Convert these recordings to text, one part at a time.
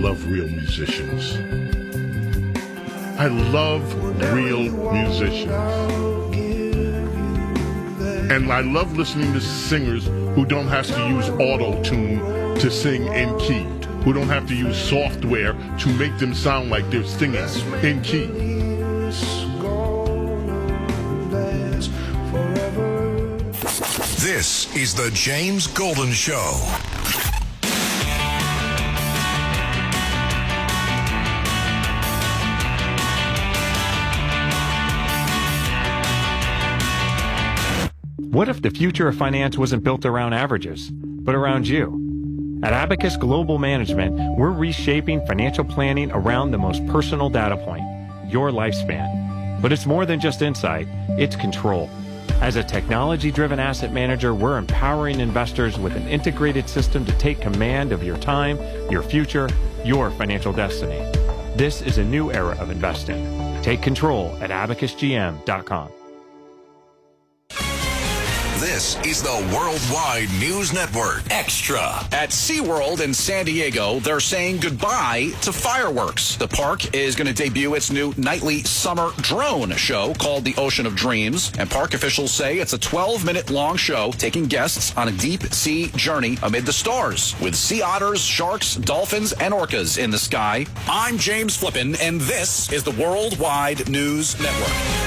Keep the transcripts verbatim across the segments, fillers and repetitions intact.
love real musicians. I love real musicians. And I love listening to singers who don't have to use auto-tune to sing in key, who don't have to use software to make them sound like they're singing in key. This is the James Golden Show. What if the future of finance wasn't built around averages, but around you? At Abacus Global Management, we're reshaping financial planning around the most personal data point, your lifespan. But it's more than just insight, it's control. As a technology-driven asset manager, we're empowering investors with an integrated system to take command of your time, your future, your financial destiny. This is a new era of investing. Take control at abacus g m dot com. This is the Worldwide News Network. Extra. At SeaWorld in San Diego, they're saying goodbye to fireworks. The park is going to debut its new nightly summer drone show called The Ocean of Dreams. And park officials say it's a twelve-minute long show taking guests on a deep sea journey amid the stars with sea otters, sharks, dolphins, and orcas in the sky. I'm James Flippin, and this is the Worldwide News Network.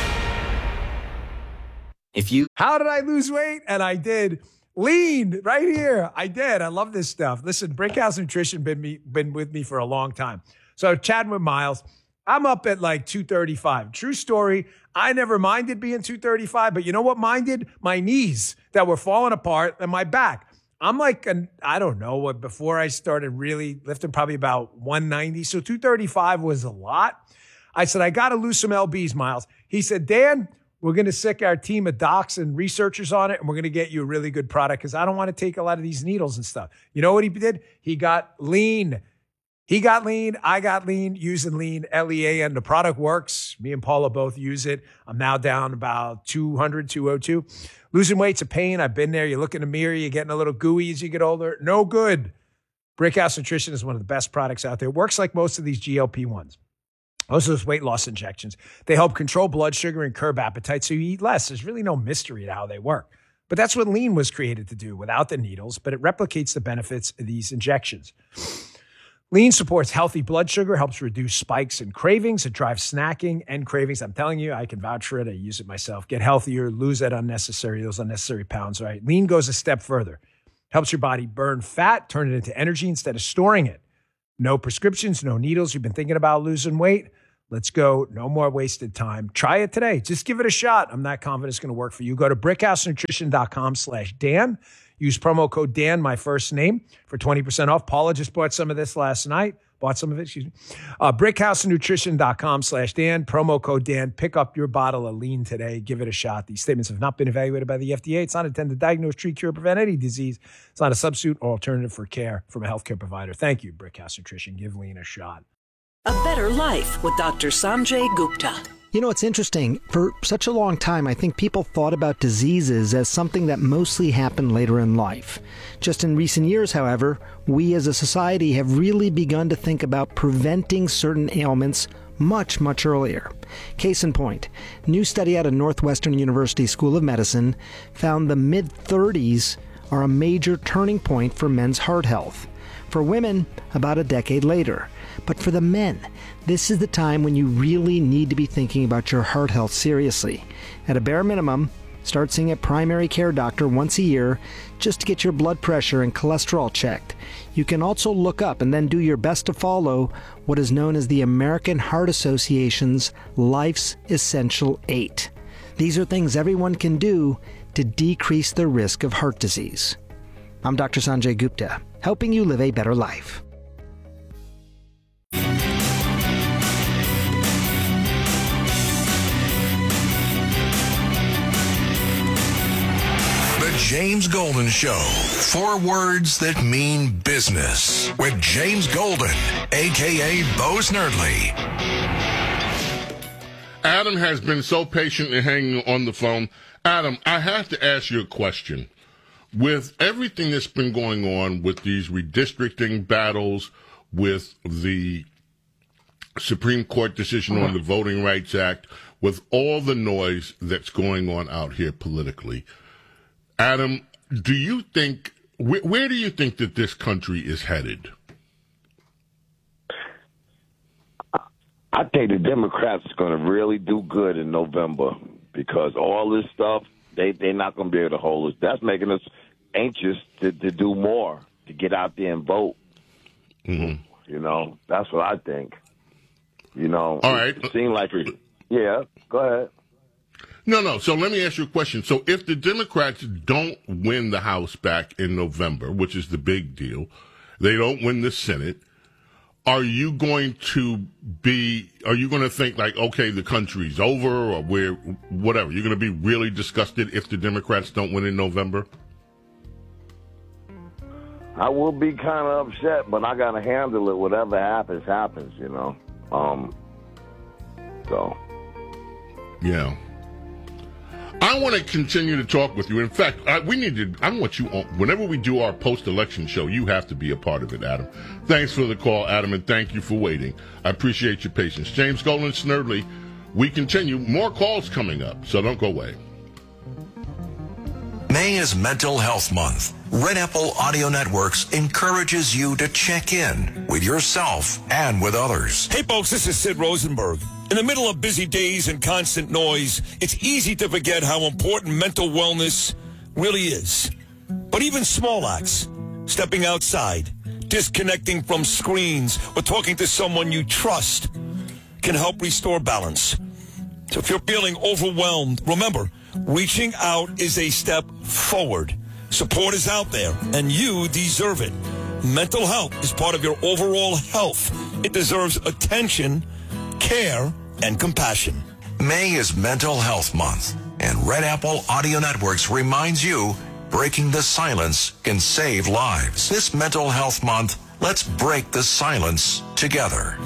If you, how did I lose weight? And I did. Lean right here. I did. I love this stuff. Listen, Brickhouse Nutrition been me been with me for a long time. So chatting with Miles, I'm up at like two thirty-five. True story. I never minded being two thirty-five, but you know what minded? My knees that were falling apart and my back. I'm like, an, I don't know what, before I started really lifting, probably about one ninety. So two thirty-five was a lot. I said, I got to lose some L Bs, Miles. He said, Dan, we're going to sick our team of docs and researchers on it, and we're going to get you a really good product because I don't want to take a lot of these needles and stuff. You know what he did? He got lean. He got lean. I got lean using lean, L E A N. The product works. Me and Paula both use it. I'm now down about two hundred, two oh two. Losing weight's a pain. I've been there. You look in the mirror. You're getting a little gooey as you get older. No good. Brickhouse Nutrition is one of the best products out there. It works like most of these G L P ones. Most of those weight loss injections, they help control blood sugar and curb appetite so you eat less. There's really no mystery to how they work. But that's what lean was created to do without the needles, but it replicates the benefits of these injections. Lean supports healthy blood sugar, helps reduce spikes and cravings. It drives snacking and cravings. I'm telling you, I can vouch for it. I use it myself. Get healthier, lose that unnecessary, those unnecessary pounds, right? Lean goes a step further. Helps your body burn fat, turn it into energy instead of storing it. No prescriptions, no needles. You've been thinking about losing weight? Let's go. No more wasted time. Try it today. Just give it a shot. I'm not confident it's going to work for you. Go to brickhousenutrition.com slash Dan. Use promo code Dan, my first name, for twenty percent off. Paula just bought some of this last night. Bought some of it, excuse me. Uh, brickhousenutrition.com slash Dan. Promo code Dan. Pick up your bottle of lean today. Give it a shot. These statements have not been evaluated by the F D A. It's not intended to diagnose, treat, cure, prevent any disease. It's not a substitute or alternative for care from a healthcare provider. Thank you, Brickhouse Nutrition. Give lean a shot. A Better Life with Doctor Sanjay Gupta. You know, it's interesting. For such a long time, I think people thought about diseases as something that mostly happened later in life. Just in recent years, however, we as a society have really begun to think about preventing certain ailments much, much earlier. Case in point, new study out of Northwestern University School of Medicine found the mid-thirties are a major turning point for men's heart health. For women, about a decade later. But for the men, this is the time when you really need to be thinking about your heart health seriously. At a bare minimum, start seeing a primary care doctor once a year just to get your blood pressure and cholesterol checked. You can also look up and then do your best to follow what is known as the American Heart Association's Life's Essential Eight. These are things everyone can do to decrease the risk of heart disease. I'm Doctor Sanjay Gupta, helping you live a better life. The James Golden Show. Four words that mean business. With James Golden, a k a. Bo Snerdley. Adam has been so patiently hanging on the phone. Adam, I have to ask you a question. With everything that's been going on with these redistricting battles, with the Supreme Court decision on the Voting Rights Act, with all the noise that's going on out here politically. Adam, do you think, wh- where do you think that this country is headed? I think the Democrats are going to really do good in November because all this stuff, they, they're not going to be able to hold us. That's making us anxious to, to do more, to get out there and vote. Mm-hmm. You know, that's what I think. You know, all right. It seemed like it. Yeah, go ahead. No, no. So let me ask you a question. So if the Democrats don't win the House back in November, which is the big deal, they don't win the Senate, are you going to be, are you going to think like, okay, the country's over or we're, whatever? You're going to be really disgusted if the Democrats don't win in November? I will be kind of upset, but I got to handle it. Whatever happens, happens, you know. Um, so. Yeah. I want to continue to talk with you. In fact, I, we need to, I want you on, whenever we do our post-election show, you have to be a part of it, Adam. Thanks for the call, Adam, and thank you for waiting. I appreciate your patience. James Golden, Snerdley, we continue. More calls coming up, so don't go away. May is Mental Health Month. Red Apple Audio Networks encourages you to check in with yourself and with others. Hey, folks, this is Sid Rosenberg. In the middle of busy days and constant noise, it's easy to forget how important mental wellness really is. But even small acts, stepping outside, disconnecting from screens, or talking to someone you trust can help restore balance. So if you're feeling overwhelmed, remember, reaching out is a step forward. Support is out there, and you deserve it. Mental health is part of your overall health. It deserves attention, care, and compassion. May is Mental Health Month, and Red Apple Audio Networks reminds you breaking the silence can save lives. This Mental Health Month, let's break the silence together.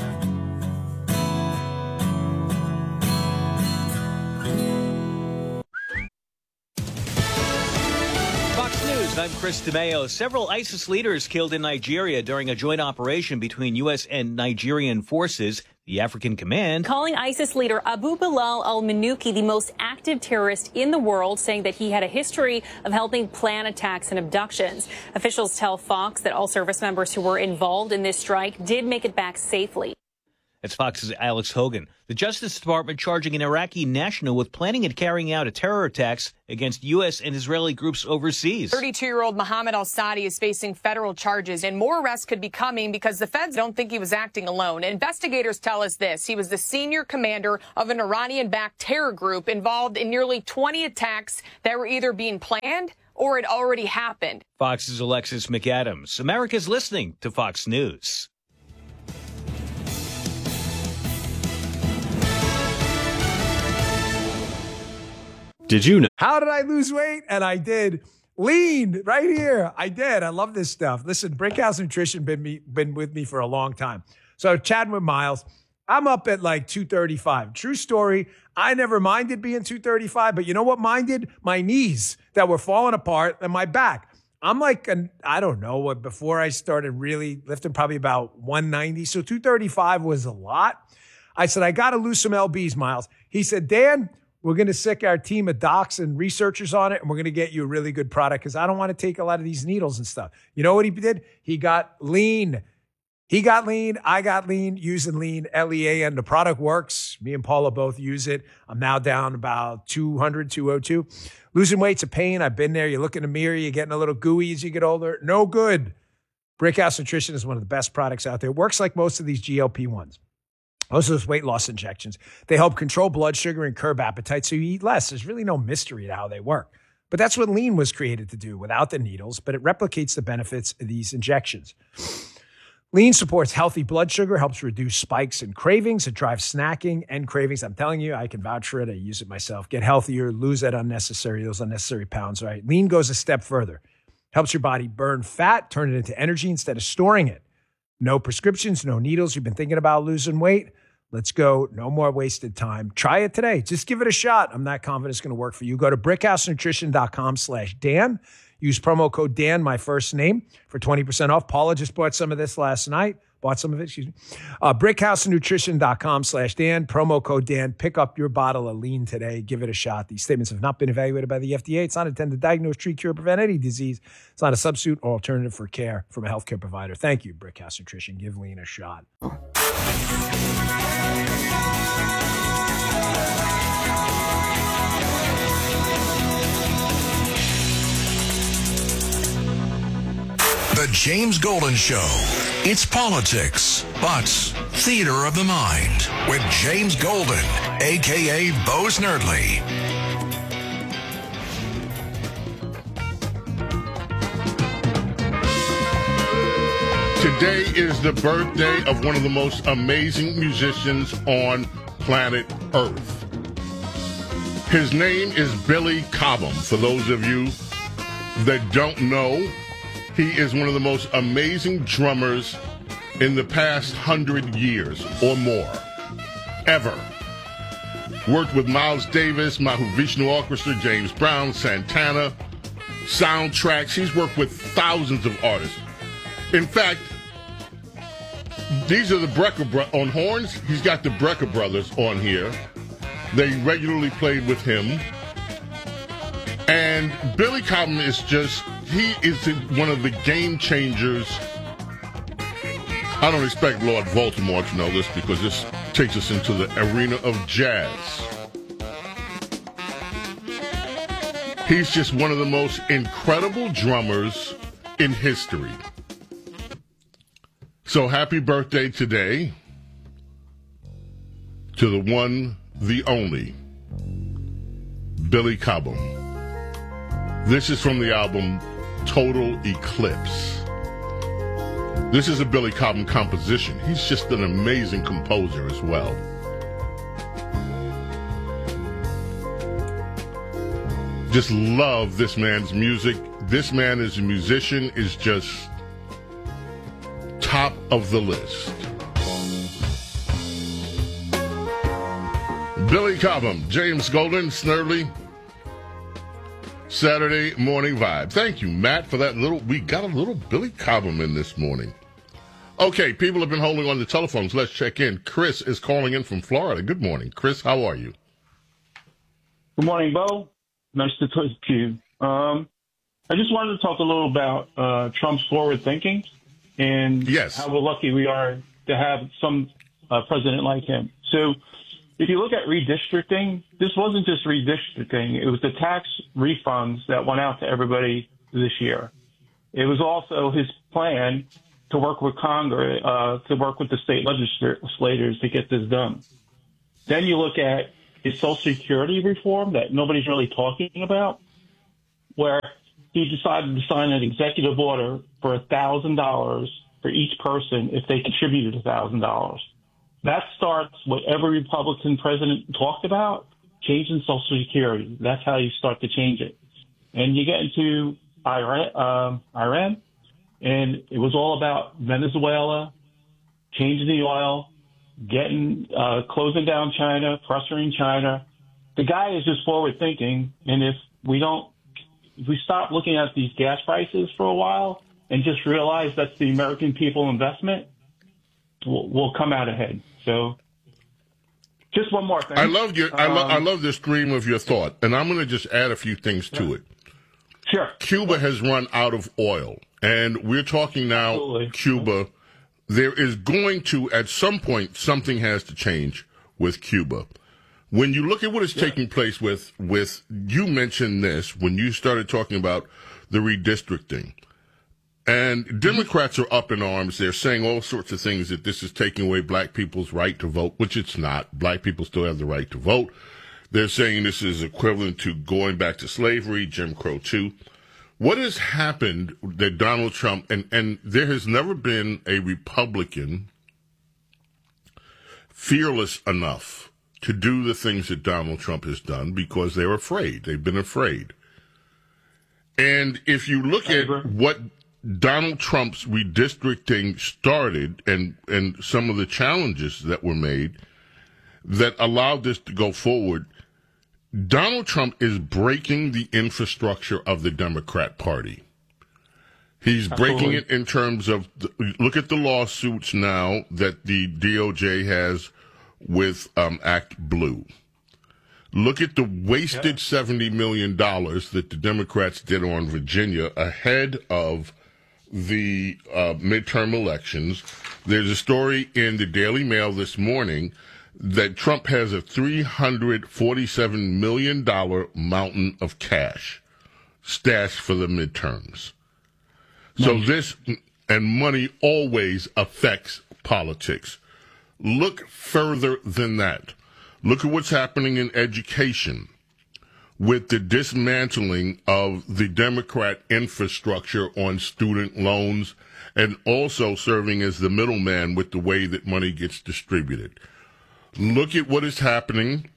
I'm Chris DeMeo. Several ISIS leaders killed in Nigeria during a joint operation between U S and Nigerian forces. The African Command calling ISIS leader Abu Bilal al-Manuki the most active terrorist in the world, saying that he had a history of helping plan attacks and abductions. Officials tell Fox that all service members who were involved in this strike did make it back safely. That's Fox's Alex Hogan. The Justice Department charging an Iraqi national with planning and carrying out a terror attacks against U S and Israeli groups overseas. thirty-two-year-old Mohammed al-Sadi is facing federal charges, and more arrests could be coming because the feds don't think he was acting alone. Investigators tell us this. He was the senior commander of an Iranian-backed terror group involved in nearly twenty attacks that were either being planned or had already happened. Fox's Alexis McAdams. America's listening to Fox News. Did you know? How did I lose weight? And I did. Lean right here. I did. I love this stuff. Listen, Brickhouse Nutrition been me been with me for a long time. So chatting with Miles, I'm up at like two thirty-five. True story. I never minded being two thirty-five, but you know what minded? My knees that were falling apart and my back. I'm like, an, I don't know what, before I started really lifting, probably about one ninety. So two thirty-five was a lot. I said, I got to lose some L Bs, Miles. He said, Dan, we're going to sick our team of docs and researchers on it, and we're going to get you a really good product because I don't want to take a lot of these needles and stuff. You know what he did? He got lean. He got lean. I got lean using lean, L E A N. The product works. Me and Paula both use it. I'm now down about two hundred, two oh two. Losing weight's a pain. I've been there. You look in the mirror, you're getting a little gooey as you get older. No good. Brickhouse Nutrition is one of the best products out there. It works like most of these G L P ones. Most of those weight loss injections. They help control blood sugar and curb appetite so you eat less. There's really no mystery to how they work. But that's what lean was created to do without the needles, but it replicates the benefits of these injections. Lean supports healthy blood sugar, helps reduce spikes and cravings. It drives snacking and cravings. I'm telling you, I can vouch for it. I use it myself. Get healthier, lose that unnecessary, those unnecessary pounds, right? Lean goes a step further. Helps your body burn fat, turn it into energy instead of storing it. No prescriptions, no needles. You've been thinking about losing weight? Let's go. No more wasted time. Try it today. Just give it a shot. I'm not confident it's going to work for you. Go to brickhousenutrition.com slash Dan. Use promo code Dan, my first name, for twenty percent off. Paula just bought some of this last night. Bought some of it, excuse me. Uh, brickhousenutrition.com slash Dan, promo code Dan. Pick up your bottle of lean today. Give it a shot. These statements have not been evaluated by the F D A. It's not intended to diagnose, treat, cure, prevent any disease. It's not a substitute or alternative for care from a healthcare provider. Thank you, Brickhouse Nutrition. Give lean a shot. The James Golden Show. It's politics, but theater of the mind with James Golden, a k a. Bo Snerdley. Today is the birthday of one of the most amazing musicians on planet Earth. His name is Billy Cobham. For those of you that don't know, he is one of the most amazing drummers in the past hundred years or more, ever. Worked with Miles Davis, Mahavishnu Orchestra, James Brown, Santana, soundtracks. He's worked with thousands of artists. In fact, these are the Brecker Brothers on horns. He's got the Brecker Brothers on here. They regularly played with him. And Billy Cobham is just, he is one of the game changers. I don't expect Lord Voldemort to know this because this takes us into the arena of jazz. He's just one of the most incredible drummers in history. So happy birthday today to the one, the only, Billy Cobham. This is from the album Total Eclipse. This is a Billy Cobham composition. He's just an amazing composer as well. Just love this man's music. This man as a musician is just top of the list. Billy Cobham, James Golden, Snerdley, Saturday Morning Vibe. Thank you, Matt, for that little, we got a little Billy Cobham in this morning. Okay, people have been holding on the telephones. Let's check in. Chris is calling in from Florida. Good morning. Chris, how are you? Good morning, Bo. Nice to talk to you. Um, I just wanted to talk a little about uh, Trump's forward thinking and yes. how lucky we are to have some uh, president like him. So if you look at redistricting, this wasn't just redistricting. It was the tax refunds that went out to everybody this year. It was also his plan to work with Congress, uh, to work with the state legislators to get this done. Then you look at his Social Security reform that nobody's really talking about, where he decided to sign an executive order for one thousand dollars for each person if they contributed one thousand dollars. That starts what every Republican president talked about, changing Social Security. That's how you start to change it. And you get into Iran, um, Iran, and it was all about Venezuela, changing the oil, getting uh, closing down China, pressuring China. The guy is just forward thinking, and if we don't, if we stop looking at these gas prices for a while and just realize that's the American people investment, we'll, we'll come out ahead. So, just one more thing. I love your, I, lo- Um, I love the stream of your thought, and I'm going to just add a few things to yeah. it. Sure. Cuba has run out of oil, and we're talking now. Absolutely. Cuba. There is going to, at some point, something has to change with Cuba. When you look at what is yeah. taking place with, with, you mentioned this when you started talking about the redistricting. And Democrats are up in arms. They're saying all sorts of things that this is taking away black people's right to vote, which it's not. Black people still have the right to vote. They're saying this is equivalent to going back to slavery, Jim Crow too. What has happened that Donald Trump, and, and there has never been a Republican fearless enough to do the things that Donald Trump has done because they're afraid. They've been afraid. And if you look at what Donald Trump's redistricting started and, and some of the challenges that were made that allowed this to go forward, Donald Trump is breaking the infrastructure of the Democrat Party. He's breaking Absolutely. it in terms of, the, look at the lawsuits now that the D O J has with um, Act Blue. Look at the wasted yeah. seventy million dollars that the Democrats did on Virginia ahead of the uh, midterm elections. There's a story in the Daily Mail this morning that Trump has a three hundred forty-seven million dollars mountain of cash stashed for the midterms. So money. This, and money always affects politics. Look further than that. Look at what's happening in education with the dismantling of the Democrat infrastructure on student loans and also serving as the middleman with the way that money gets distributed. Look at what is happening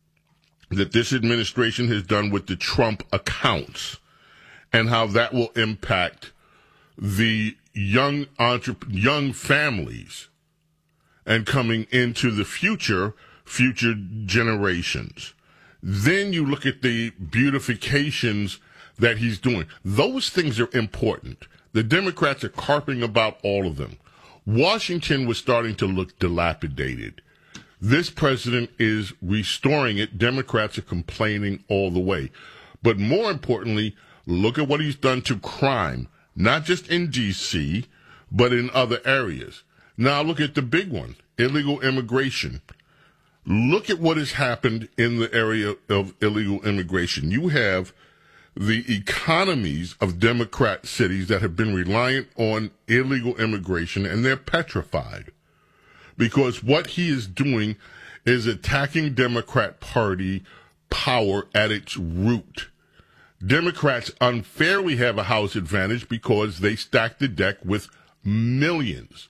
that this administration has done with the Trump accounts and how that will impact the young entrep- young families and coming into the future, future generations. Then you look at the beautifications that he's doing. Those things are important. The Democrats are carping about all of them. Washington was starting to look dilapidated. This president is restoring it. Democrats are complaining all the way. But more importantly, look at what he's done to crime, not just in D C, but in other areas. Now look at the big one, illegal immigration. Look at what has happened in the area of illegal immigration. You have the economies of Democrat cities that have been reliant on illegal immigration, and they're petrified because what he is doing is attacking Democrat Party power at its root. Democrats unfairly have a House advantage because they stack the deck with millions.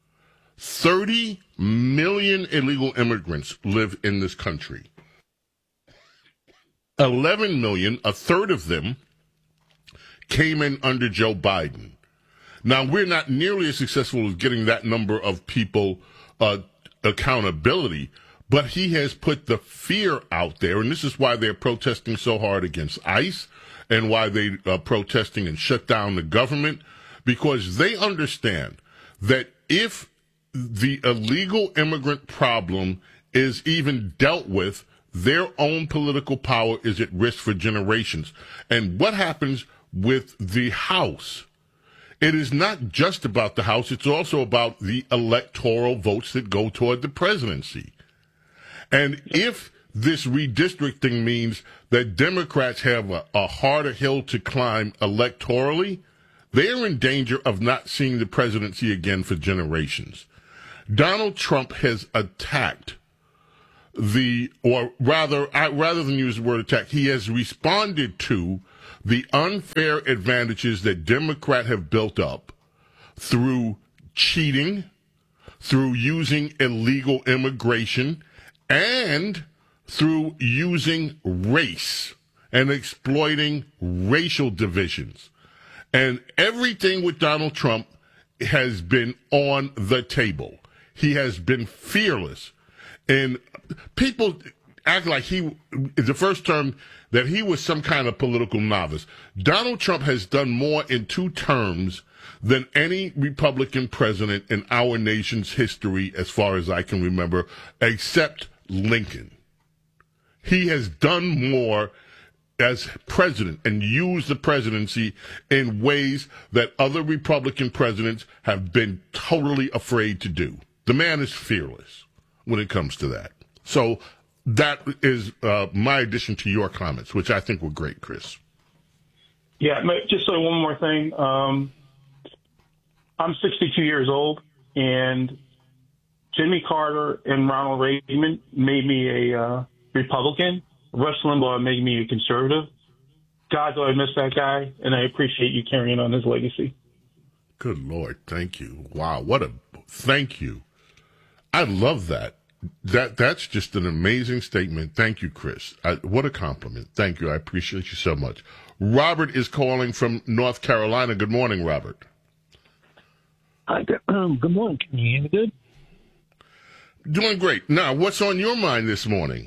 thirty million illegal immigrants live in this country. eleven million, a third of them, came in under Joe Biden. Now, we're not nearly as successful as getting that number of people uh, accountability, but he has put the fear out there, and this is why they're protesting so hard against ICE and why they are protesting and shut down the government, because they understand that if the illegal immigrant problem is even dealt with, their own political power is at risk for generations. And what happens with the House? It is not just about the House, it's also about the electoral votes that go toward the presidency. And if this redistricting means that Democrats have a, a harder hill to climb electorally, they are in danger of not seeing the presidency again for generations. Donald Trump has attacked the, or rather, rather than use the word attack, he has responded to the unfair advantages that Democrats have built up through cheating, through using illegal immigration, and through using race and exploiting racial divisions. And everything with Donald Trump has been on the table. He has been fearless. And people act like he, the first term, that he was some kind of political novice. Donald Trump has done more in two terms than any Republican president in our nation's history, as far as I can remember, except Lincoln. He has done more as president and used the presidency in ways that other Republican presidents have been totally afraid to do. The man is fearless when it comes to that. So that is uh, my addition to your comments, which I think were great, Chris. Yeah, just so one more thing. Um, I'm sixty-two years old, and Jimmy Carter and Ronald Reagan made me a uh, Republican. Rush Limbaugh made me a conservative. God, do I miss that guy, and I appreciate you carrying on his legacy. Good Lord, thank you. Wow, what a thank you. I love that. That that's just an amazing statement. Thank you, Chris. I, what a compliment. Thank you. I appreciate you so much. Robert is calling from North Carolina. Good morning, Robert. Hi. Um, good morning. Can you hear me good? Doing great. Now, what's on your mind this morning?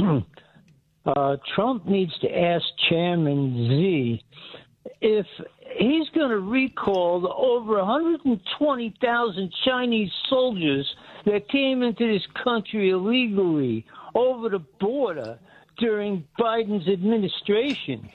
uh, Trump needs to ask Chairman Z if he's going to recall the over one hundred twenty thousand Chinese soldiers that came into this country illegally over the border during Biden's administration.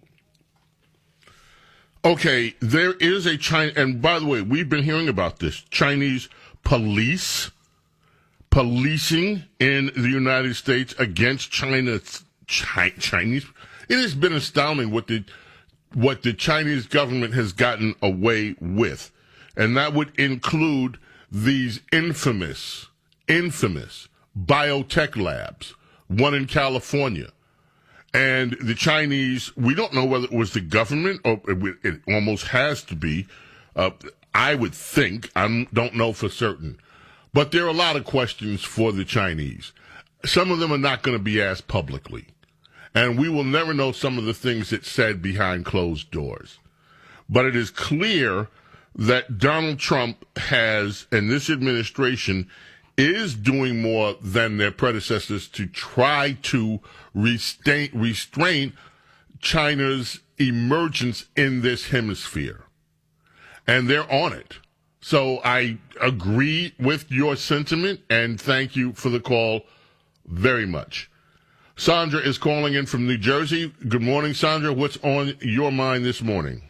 Okay, there is a China, and by the way, we've been hearing about this, Chinese police policing in the United States against China's Chi- Chinese. It has been astounding what the what the Chinese government has gotten away with, and that would include these infamous, infamous biotech labs, one in California. And the Chinese, we don't know whether it was the government or it, it almost has to be. Uh, I would think, I don't know for certain. But there are a lot of questions for the Chinese. Some of them are not going to be asked publicly. And we will never know some of the things it said behind closed doors. But it is clear that Donald Trump has, and this administration, is doing more than their predecessors to try to restrain, restrain China's emergence in this hemisphere. And they're on it. So I agree with your sentiment, and thank you for the call very much. Sandra is calling in from New Jersey. Good morning, Sandra. What's on your mind this morning?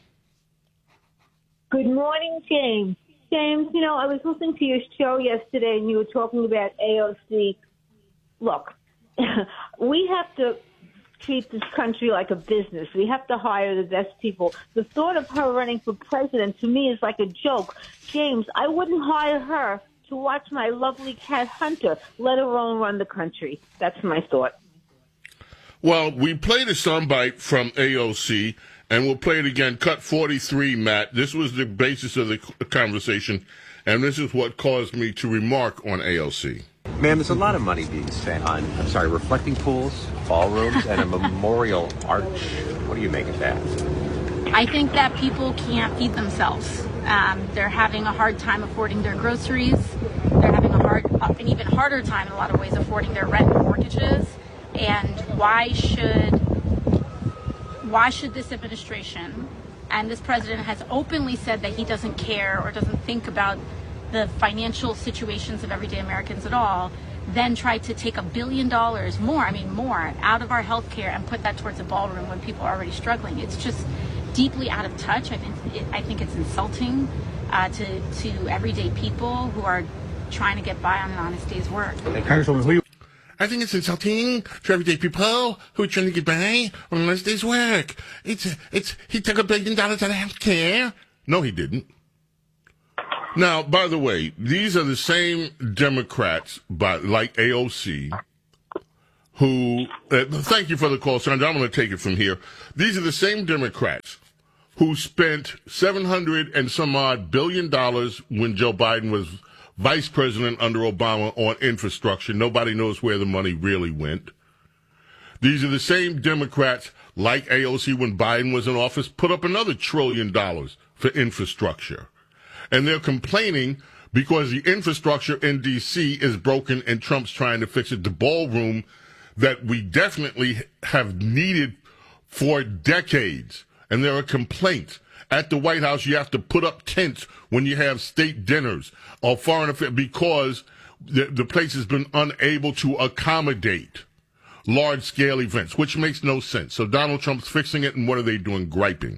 Good morning, James. James, you know, I was listening to your show yesterday, and you were talking about A O C. Look, we have to treat this country like a business. We have to hire the best people. The thought of her running for president, to me, is like a joke. James, I wouldn't hire her to watch my lovely cat Hunter, let alone run the country. That's my thought. Well, we played a soundbite from A O C, and we'll play it again. Cut forty-three, Matt. This was the basis of the conversation, and this is what caused me to remark on A O C. Ma'am, there's a lot of money being spent on, I'm sorry, reflecting pools, ballrooms, and a memorial arch. What do you make of that? I think that people can't feed themselves. Um, they're having a hard time affording their groceries. They're having a hard, an even harder time in a lot of ways affording their rent and mortgages. And why should, why should this administration, and this president has openly said that he doesn't care or doesn't think about the financial situations of everyday Americans at all, then try to take a billion dollars more, I mean more, out of our health care and put that towards a ballroom when people are already struggling. It's just deeply out of touch. I think it, I think it's insulting uh, to to everyday people who are trying to get by on an honest day's work. Congresswoman, who you- I think it's insulting to everyday people who are trying to get by on an honest day's work. It's it's he took a billion dollars out of health care. No, he didn't. Now, by the way, these are the same Democrats, by, like A O C, who, uh, thank you for the call, Sandra. I'm going to take it from here. These are the same Democrats who spent seven hundred and some odd billion dollars when Joe Biden was vice president under Obama on infrastructure. Nobody knows where the money really went. These are the same Democrats, like A O C when Biden was in office, put up another trillion dollars for infrastructure. And they're complaining because the infrastructure in D C is broken and Trump's trying to fix it. The ballroom that we definitely have needed for decades. And there are complaints. At the White House, you have to put up tents when you have state dinners or foreign affairs because the, the place has been unable to accommodate large-scale events, which makes no sense. So Donald Trump's fixing it, and what are they doing? Griping.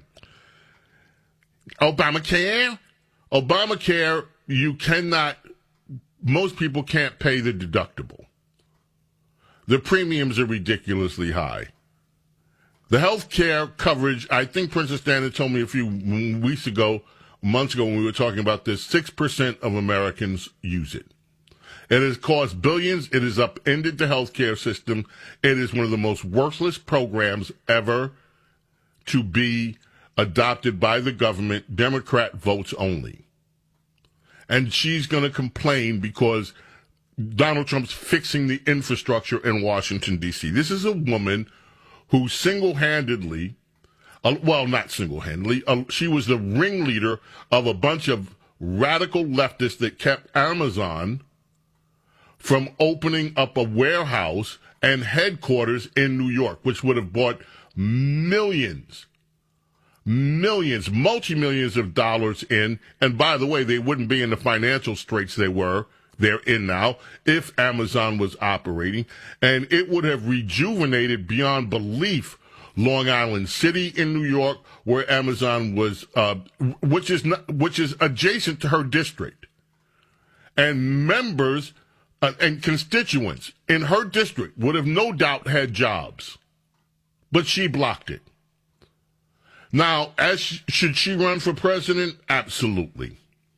Obamacare? Obamacare, you cannot, most people can't pay the deductible. The premiums are ridiculously high. The health care coverage, I think Princess Diana told me a few weeks ago, months ago when we were talking about this, six percent of Americans use it. It has cost billions. It has upended the health care system. It is one of the most worthless programs ever to be adopted by the government, Democrat votes only. And she's going to complain because Donald Trump's fixing the infrastructure in Washington, D C. This is a woman who single-handedly, uh, well, not single-handedly, uh, she was the ringleader of a bunch of radical leftists that kept Amazon from opening up a warehouse and headquarters in New York, which would have brought millions millions, multi-millions of dollars in. And by the way, they wouldn't be in the financial straits they were, they're in now, if Amazon was operating. And it would have rejuvenated beyond belief Long Island City in New York, where Amazon was, uh, which is not, which is adjacent to her district. And members uh, and constituents in her district would have no doubt had jobs. But she blocked it. Now, as she, should she run for president? Absolutely.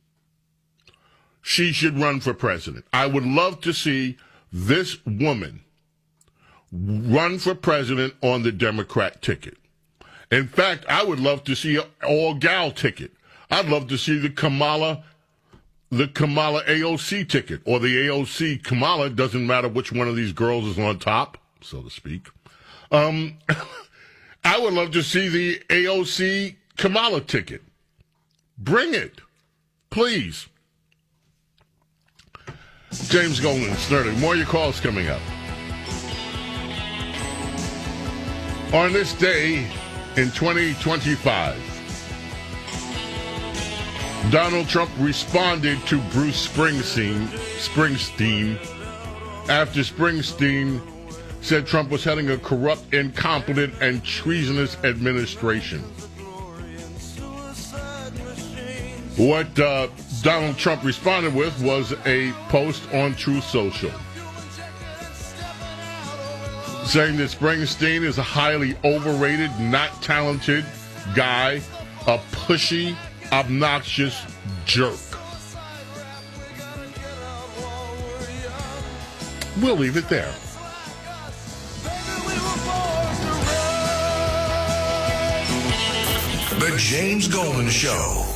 She should run for president. I would love to see this woman run for president on the Democrat ticket. In fact, I would love to see an all-gal ticket. I'd love to see the Kamala, the Kamala A O C ticket, or the A O C Kamala. Doesn't matter which one of these girls is on top, so to speak. Um, I would love to see the A O C Kamala ticket. Bring it, please. James Golden, Snurdy. More of your calls coming up. On this day in twenty twenty-five, Donald Trump responded to Bruce Springsteen, Springsteen after Springsteen said Trump was heading a corrupt, incompetent, and treasonous administration. What uh, Donald Trump responded with was a post on Truth Social, saying that Springsteen is a highly overrated, not talented guy, a pushy, obnoxious jerk. We'll leave it there. The James Golden Show.